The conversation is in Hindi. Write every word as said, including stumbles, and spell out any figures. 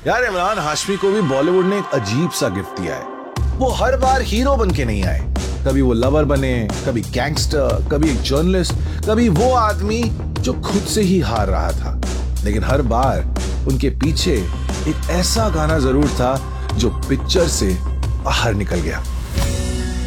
यार इमरान हाशमी को भी बॉलीवुड ने एक अजीब सा गिफ्ट दिया है। वो हर बार हीरो बन के नहीं आए, कभी वो लवर बने, कभी गैंगस्टर, कभी एक जर्नलिस्ट, कभी वो आदमी जो खुद से ही हार रहा था। लेकिन हर बार उनके पीछे एक ऐसा गाना जरूर था जो पिक्चर से बाहर निकल गया।